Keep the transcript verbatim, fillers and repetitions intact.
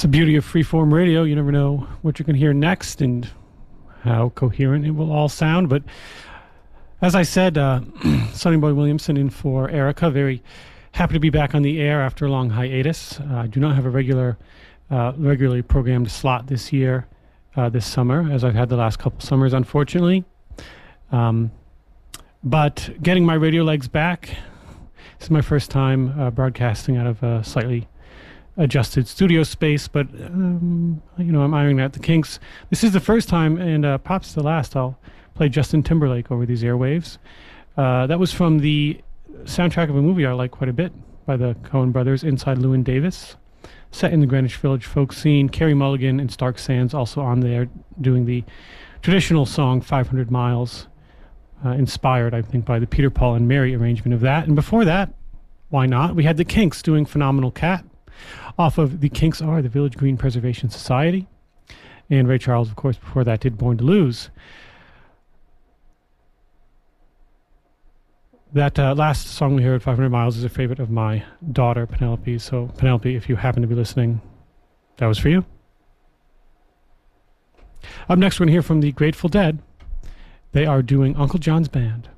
the beauty of freeform radio. You never know what you're going to hear next and how coherent it will all sound. But as I said, uh, Sonny Boy Williamson in for Erica. Very happy to be back on the air after a long hiatus. Uh, I do not have a regular, uh, regularly programmed slot this year, uh, this summer, as I've had the last couple summers, unfortunately. Um, but getting my radio legs back. This is my first time uh, broadcasting out of a slightly adjusted studio space, but um, you know, I'm ironing out the kinks. This is the first time, and uh, perhaps the last, I'll play Justin Timberlake over these airwaves. Uh, that was from the soundtrack of a movie I like quite a bit by the Coen brothers, Inside Llewyn Davis, set in the Greenwich Village folk scene. Carey Mulligan and Stark Sands also on there doing the traditional song five hundred miles, uh, inspired, I think, by the Peter, Paul, and Mary arrangement of that. And before that, why not? We had the Kinks doing Phenomenal Cat, off of The Kinks Are the Village Green Preservation Society. And Ray Charles, of course, before that did Born to Lose. That uh, last song we heard, five hundred miles, is a favorite of my daughter, Penelope. So, Penelope, if you happen to be listening, that was for you. Up next, we're going to hear from the Grateful Dead. They are doing Uncle John's Band.